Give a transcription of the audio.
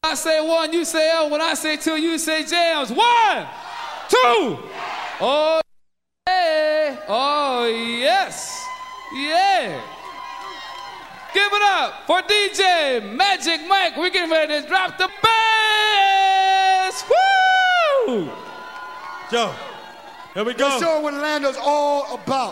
I say one, you say L. When I say two, you say jams. 1, 2. Oh, yeah. Oh, yes. Yeah. Give it up for DJ Magic Mike. We're getting ready to drop the bass. Woo! Yo, here we go. Let's show what Orlando's all about.